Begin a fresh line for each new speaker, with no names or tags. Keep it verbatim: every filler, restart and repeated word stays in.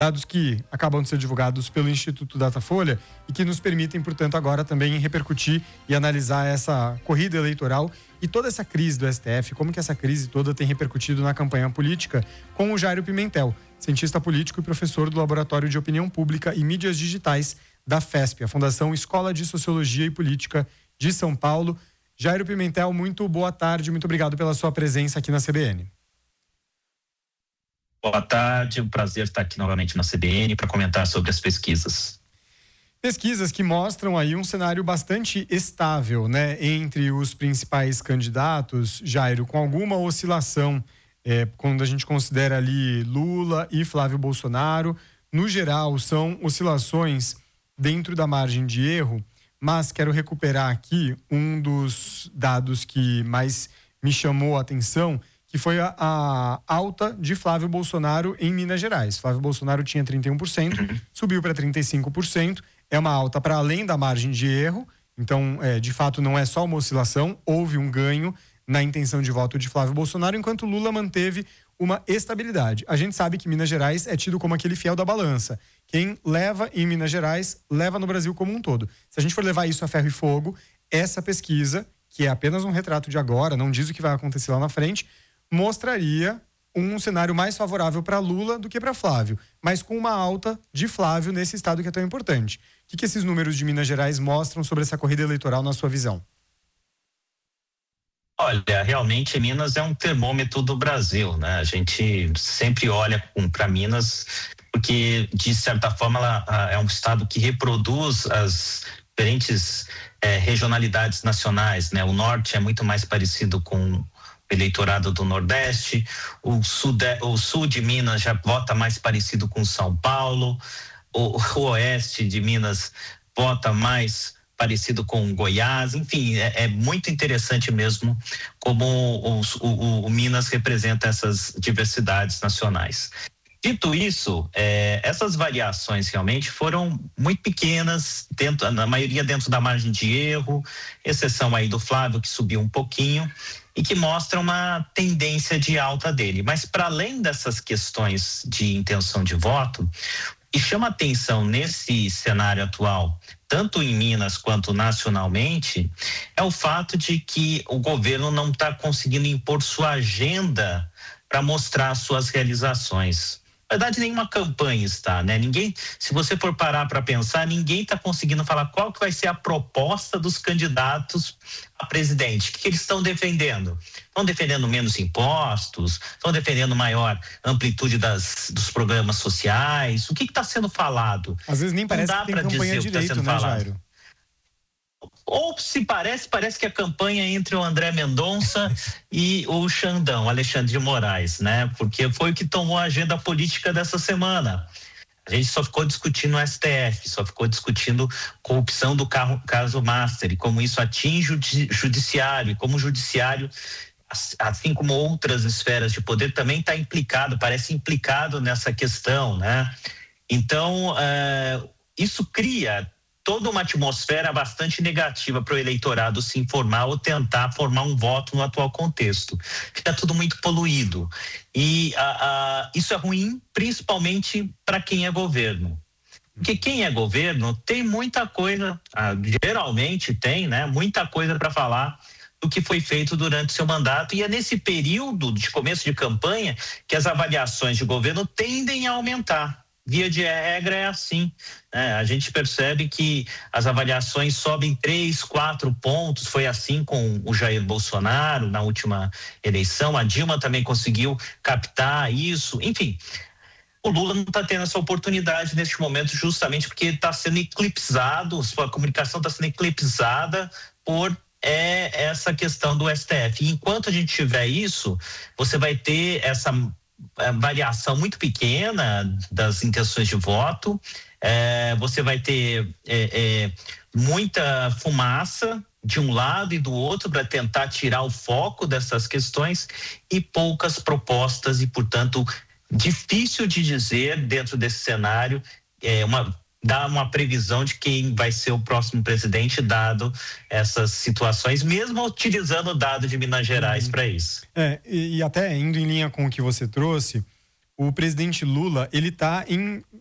Dados que acabam de ser divulgados pelo Instituto Datafolha e que nos permitem, portanto, agora também repercutir e analisar essa corrida eleitoral e toda essa crise do S T F, como que essa crise toda tem repercutido na campanha política, com o Jairo Pimentel, cientista político e professor do Laboratório de Opinião Pública e Mídias Digitais da F E S P, a Fundação Escola de Sociologia e Política de São Paulo. Jairo Pimentel, muito boa tarde, muito obrigado pela sua presença aqui na C B N.
Boa tarde, é um prazer estar aqui novamente na C B N para comentar sobre as pesquisas.
Pesquisas que mostram aí um cenário bastante estável, né, entre os principais candidatos, Jairo, com alguma oscilação, é, quando a gente considera ali Lula e Flávio Bolsonaro. No geral, são oscilações dentro da margem de erro, mas quero recuperar aqui um dos dados que mais me chamou a atenção, que foi a, a alta de Flávio Bolsonaro em Minas Gerais. Flávio Bolsonaro tinha trinta e um por cento, subiu para trinta e cinco por cento. É uma alta para além da margem de erro. Então, é, de fato, não é só uma oscilação. Houve um ganho na intenção de voto de Flávio Bolsonaro, enquanto Lula manteve uma estabilidade. A gente sabe que Minas Gerais é tido como aquele fiel da balança. Quem leva em Minas Gerais, leva no Brasil como um todo. Se a gente for levar isso a ferro e fogo, essa pesquisa, que é apenas um retrato de agora, não diz o que vai acontecer lá na frente, mostraria um cenário mais favorável para Lula do que para Flávio, mas com uma alta de Flávio nesse estado que é tão importante. O que, que esses números de Minas Gerais mostram sobre essa corrida eleitoral na sua visão?
Olha, realmente Minas é um termômetro do Brasil, né? A gente sempre olha para Minas porque, de certa forma, ela é um estado que reproduz as diferentes é, regionalidades nacionais, né? O norte é muito mais parecido com eleitorado do Nordeste, o sul de, o sul de Minas já vota mais parecido com São Paulo, o, o oeste de Minas vota mais parecido com Goiás, enfim, é, é muito interessante mesmo como o, o, o Minas representa essas diversidades nacionais. Dito isso, é, essas variações realmente foram muito pequenas, dentro, na maioria dentro da margem de erro, exceção aí do Flávio, que subiu um pouquinho, e que mostra uma tendência de alta dele. Mas para além dessas questões de intenção de voto, e chama atenção nesse cenário atual, tanto em Minas quanto nacionalmente, é o fato de que o governo não está conseguindo impor sua agenda para mostrar suas realizações. Na verdade, nenhuma campanha está, né? Ninguém, se você for parar para pensar, ninguém está conseguindo falar qual que vai ser a proposta dos candidatos a presidente. O que, que eles estão defendendo? Estão defendendo menos impostos? Estão defendendo maior amplitude das, dos programas sociais? O que está sendo falado?
Às vezes nem parece que tem campanha direito, né,
falado.
Jairo?
Ou se parece, parece que a campanha entre o André Mendonça e o Xandão, Alexandre de Moraes, né? Porque foi o que tomou a agenda política dessa semana. A gente só ficou discutindo o S T F, só ficou discutindo corrupção do carro, caso Master e como isso atinge o judiciário, e como o judiciário, assim como outras esferas de poder, também está implicado, parece implicado nessa questão, né? Então, é, isso cria toda uma atmosfera bastante negativa para o eleitorado se informar ou tentar formar um voto no atual contexto. Fica tudo muito poluído. E a, a, isso é ruim, principalmente para quem é governo. Porque quem é governo tem muita coisa, a, geralmente tem, né, muita coisa para falar do que foi feito durante seu mandato, e é nesse período de começo de campanha que as avaliações de governo tendem a aumentar. Via de regra é assim, né? A gente percebe que as avaliações sobem três, quatro pontos, foi assim com o Jair Bolsonaro na última eleição, a Dilma também conseguiu captar isso, enfim. O Lula não está tendo essa oportunidade neste momento justamente porque está sendo eclipsado, sua comunicação está sendo eclipsada por é, essa questão do S T F. E enquanto a gente tiver isso, você vai ter essa variação muito pequena das intenções de voto, é, você vai ter é, é, muita fumaça de um lado e do outro para tentar tirar o foco dessas questões e poucas propostas e, portanto, difícil de dizer dentro desse cenário, é, uma, dar uma previsão de quem vai ser o próximo presidente dado essas situações, mesmo utilizando o dado de Minas Gerais para isso.
É, e, e até indo em linha com o que você trouxe, o presidente Lula, ele está em